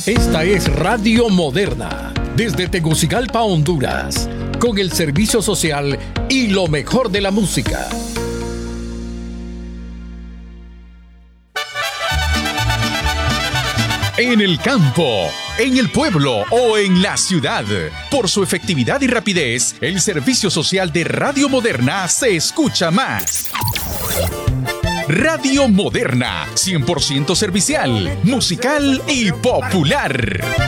Esta es Radio Moderna, desde Tegucigalpa, Honduras, con el servicio social y lo mejor de la música. En el campo, en el pueblo o en la ciudad, por su efectividad y rapidez, el servicio social de Radio Moderna se escucha más. Radio Moderna, 100% servicial, musical y popular.